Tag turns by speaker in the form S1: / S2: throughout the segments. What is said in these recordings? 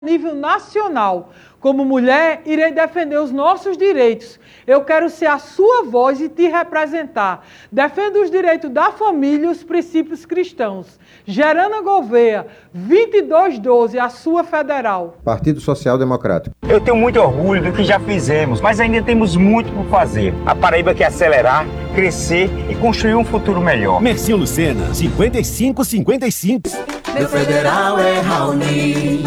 S1: nível nacional. Como mulher, irei defender os nossos direitos. Eu quero ser a sua voz e te representar. Defendo os direitos da família e os princípios cristãos. Gerana Gouveia, 2212, a sua federal.
S2: Partido Social Democrático.
S3: Eu tenho muito orgulho do que já fizemos, mas ainda temos muito por fazer. A Paraíba quer acelerar, crescer e construir um futuro melhor.
S4: Mercinho Lucena, 5555.
S5: Meu federal é Raoni,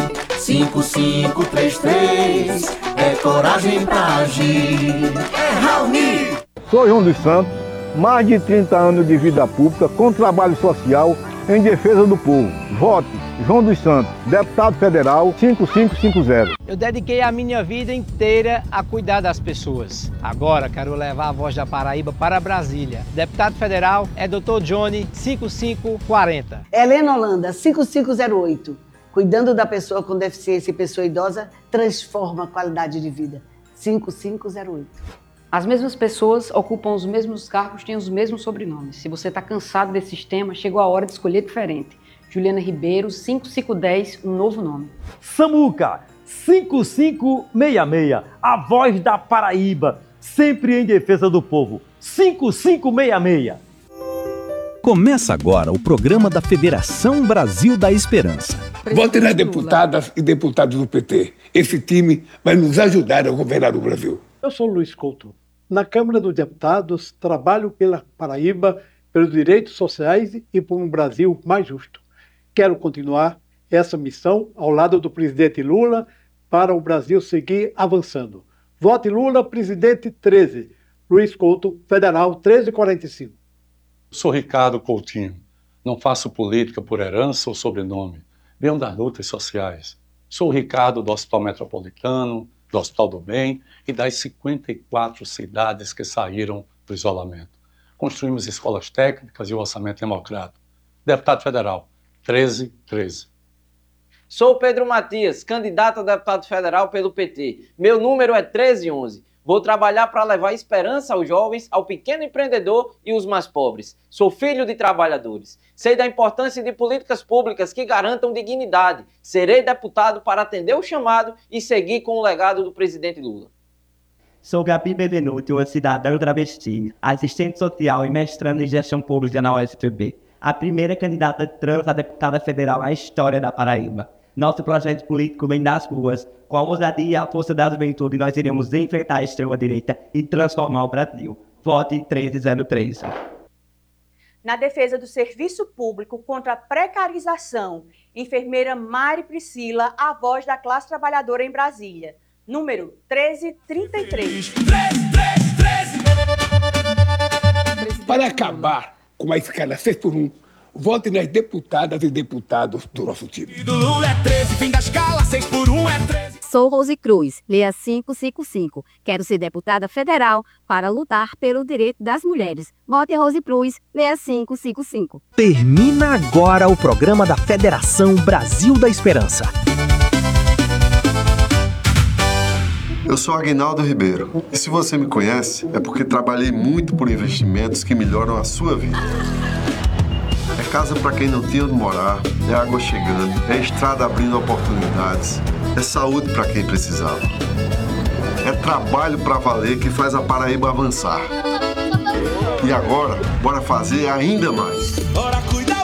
S5: 5533, é coragem pra agir, é Raoni.
S6: Sou João dos Santos, mais de 30 anos de vida pública com trabalho social em defesa do povo. Vote João dos Santos, deputado federal 5550.
S7: Eu dediquei a minha vida inteira a cuidar das pessoas. Agora quero levar a voz da Paraíba para Brasília. Deputado federal é Dr. Johnny 5540.
S8: Helena Holanda 5508. Cuidando da pessoa com deficiência e pessoa idosa transforma a qualidade de vida. 5508.
S9: As mesmas pessoas ocupam os mesmos cargos, têm os mesmos sobrenomes. Se você está cansado desse sistema, chegou a hora de escolher diferente. Juliana Ribeiro, 5510, um novo nome.
S10: Samuca, 5566, a voz da Paraíba, sempre em defesa do povo. 5566.
S4: Começa agora o programa da Federação Brasil da Esperança.
S11: Vote nas deputadas e deputados do PT. Esse time vai nos ajudar a governar o Brasil.
S12: Eu sou Luiz Couto. Na Câmara dos Deputados, trabalho pela Paraíba, pelos direitos sociais e por um Brasil mais justo. Quero continuar essa missão ao lado do presidente Lula para o Brasil seguir avançando. Vote Lula, presidente 13. Luiz Couto, federal 1345.
S13: Sou Ricardo Coutinho. Não faço política por herança ou sobrenome. Venho das lutas sociais. Sou o Ricardo do Hospital Metropolitano, do Hospital do Bem e das 54 cidades que saíram do isolamento. Construímos escolas técnicas e o orçamento democrático. Deputado federal, 1313.
S14: Sou Pedro Matias, candidato a deputado federal pelo PT. Meu número é 1311. Vou trabalhar para levar esperança aos jovens, ao pequeno empreendedor e os mais pobres. Sou filho de trabalhadores. Sei da importância de políticas públicas que garantam dignidade. Serei deputado para atender o chamado e seguir com o legado do presidente Lula.
S15: Sou Gabi Bevenuti, uma cidadã travesti, assistente social e mestrando em gestão pública na UFPB. A primeira candidata trans a deputada federal na história da Paraíba. Nosso projeto político vem das ruas. Com a ousadia e a força da juventude, nós iremos enfrentar a extrema-direita e transformar o Brasil. Vote 1303.
S16: Na defesa do serviço público contra a precarização, enfermeira Mari Priscila, a voz da classe trabalhadora em Brasília. Número 1333.
S11: Para acabar com a escala 6x1, vote nas deputadas e deputados do nosso time.
S5: Do Lula é 13, fim da escala, 6x1 é 13.
S17: Sou Rose Cruz, leia 555. Quero ser deputada federal para lutar pelo direito das mulheres. Vote Rose Cruz, leia 555.
S4: Termina agora o programa da Federação Brasil da Esperança.
S18: Eu sou Aguinaldo Ribeiro e se você me conhece é porque trabalhei muito por investimentos que melhoram a sua vida. É casa para quem não tinha onde morar, é água chegando, é estrada abrindo oportunidades, é saúde para quem precisava. É trabalho para valer que faz a Paraíba avançar. E agora, bora fazer ainda mais.
S5: Bora cuidar,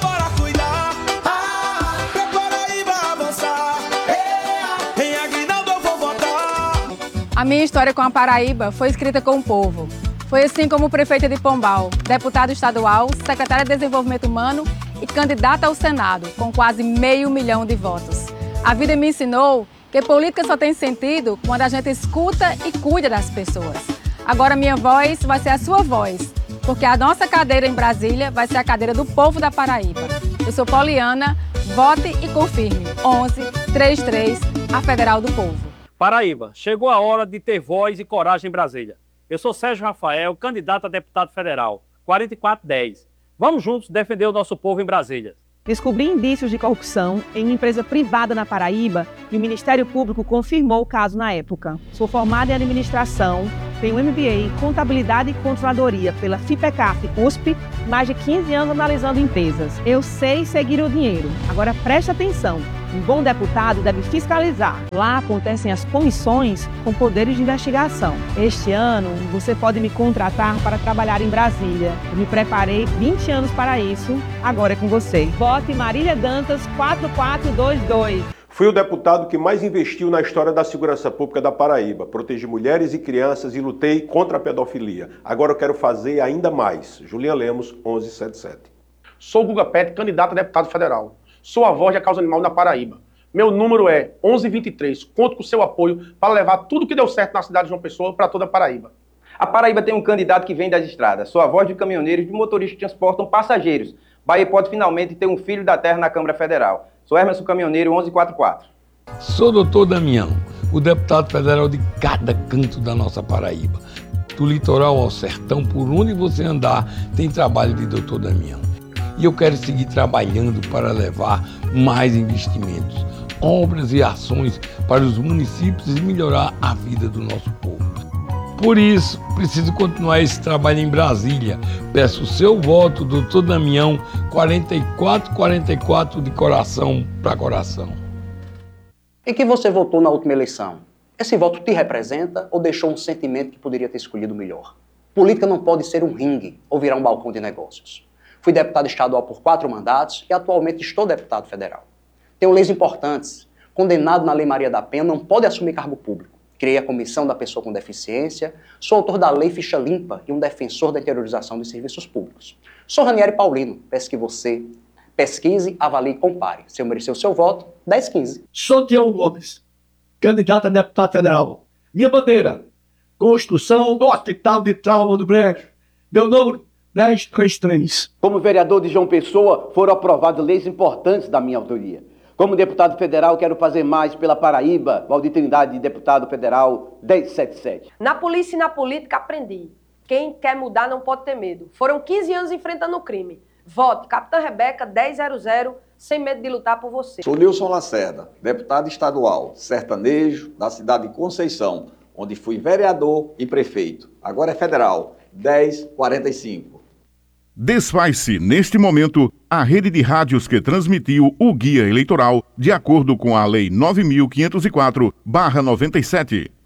S5: pra Paraíba avançar. Em Aguinaldo eu vou votar.
S19: A minha história com a Paraíba foi escrita com o povo. Foi assim como prefeita de Pombal, deputada estadual, secretária de Desenvolvimento Humano e candidata ao Senado, com quase 500 mil de votos. A vida me ensinou que política só tem sentido quando a gente escuta e cuida das pessoas. Agora minha voz vai ser a sua voz, porque a nossa cadeira em Brasília vai ser a cadeira do povo da Paraíba. Eu sou Poliana, vote e confirme. 1133, a Federal do Povo.
S10: Paraíba, chegou a hora de ter voz e coragem em Brasília. Eu sou Sérgio Rafael, candidato a deputado federal, 4410. Vamos juntos defender o nosso povo em Brasília.
S20: Descobri indícios de corrupção em uma empresa privada na Paraíba e o Ministério Público confirmou o caso na época. Sou formada em administração, tenho MBA em contabilidade e controladoria pela FIPECAF USP, mais de 15 anos analisando empresas. Eu sei seguir o dinheiro. Agora preste atenção. Um bom deputado deve fiscalizar. Lá acontecem as comissões com poderes de investigação. Este ano, você pode me contratar para trabalhar em Brasília. Eu me preparei 20 anos para isso. Agora é com você. Vote Marília Dantas 4422.
S2: Fui o deputado que mais investiu na história da segurança pública da Paraíba. Protegi mulheres e crianças e lutei contra a pedofilia. Agora eu quero fazer ainda mais. Julian Lemos, 1177.
S21: Sou Guga Pet, candidato a deputado federal. Sou a voz da causa animal na Paraíba. Meu número é 1123. Conto com o seu apoio para levar tudo que deu certo na cidade de João Pessoa para toda a Paraíba.
S22: A Paraíba tem um candidato que vem das estradas. Sou a voz de caminhoneiros e de motoristas que transportam passageiros. Bahia pode finalmente ter um filho da terra na Câmara Federal. Sou Hermes Caminhoneiro, 1144.
S23: Sou doutor Damião, o deputado federal de cada canto da nossa Paraíba. Do litoral ao sertão, por onde você andar, tem trabalho de doutor Damião. E eu quero seguir trabalhando para levar mais investimentos, obras e ações para os municípios e melhorar a vida do nosso povo. Por isso, preciso continuar esse trabalho em Brasília. Peço o seu voto, doutor Damião, 4444 de coração para coração.
S24: Em que você votou na última eleição? Esse voto te representa ou deixou um sentimento que poderia ter escolhido melhor? Política não pode ser um ringue ou virar um balcão de negócios. Fui deputado estadual por 4 mandatos e atualmente estou deputado federal. Tenho leis importantes. Condenado na Lei Maria da Penha não pode assumir cargo público. Criei a Comissão da Pessoa com Deficiência, sou autor da Lei Ficha Limpa e um defensor da interiorização dos serviços públicos. Sou Ranieri Paulino, peço que você pesquise, avalie e compare. Se eu merecer o seu voto, 1015.
S25: Sou Tião Gomes, candidato a deputado federal. Minha bandeira, construção do Hospital de Trauma do Brejo. Meu número, 1033.
S26: Como vereador de João Pessoa, foram aprovadas leis importantes da minha autoria. Como deputado federal, quero fazer mais pela Paraíba. Valdir Trindade, deputado federal, 1077.
S27: Na polícia e na política aprendi. Quem quer mudar não pode ter medo. Foram 15 anos enfrentando o crime. Vote Capitã Rebeca 1000, sem medo de lutar por você.
S28: Sou Nilson Lacerda, deputado estadual, sertanejo, da cidade de Conceição, onde fui vereador e prefeito. Agora é federal, 1045.
S29: Desfaz-se, neste momento, a rede de rádios que transmitiu o guia eleitoral de acordo com a Lei 9.504/97.